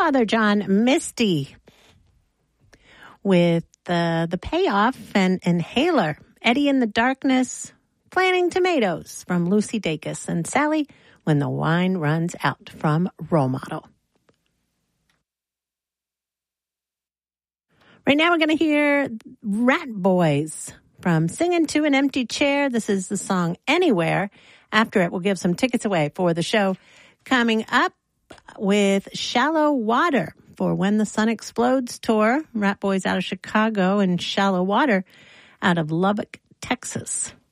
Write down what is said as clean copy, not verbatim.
Father John Misty with the Payoff and Inhaler. Eddie in the Darkness, Planting Tomatoes from Lucy Dacus, and Sally, When the Wine Runs Out from Role Model. Right now we're going to hear Rat Boys from Singing to an Empty Chair. This is the song Anywhere. After it, we'll give some tickets away for the show. Coming up with Shallow Water for When the Sun Explodes tour. Rat Boys out of Chicago and Shallow Water out of Lubbock, Texas.